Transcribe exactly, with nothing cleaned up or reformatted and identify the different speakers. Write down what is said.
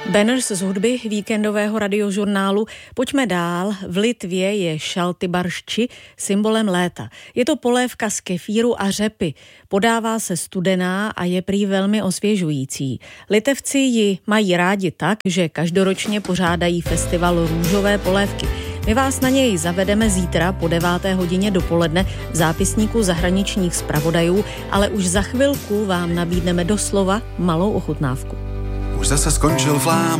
Speaker 1: Banners z hudby víkendového radiožurnálu. Pojďme dál. V Litvě je šaltybaršči symbolem léta. Je to polévka z kefíru a řepy. Podává se studená a je prý velmi osvěžující. Litevci ji mají rádi tak, že každoročně pořádají festival růžové polévky. My vás na něj zavedeme zítra po deváté hodině dopoledne v zápisníku zahraničních zpravodajů, ale už za chvilku vám nabídneme doslova malou ochutnávku.
Speaker 2: Už zase skončil flám,